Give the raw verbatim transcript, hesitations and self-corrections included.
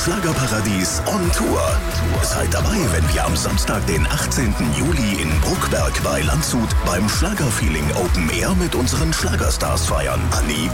Schlagerparadies on Tour. Seid dabei, wenn wir am Samstag, den achtzehnten Juli in Bruckberg bei Landshut beim Schlagerfeeling Open Air mit unseren Schlagerstars feiern. Anni,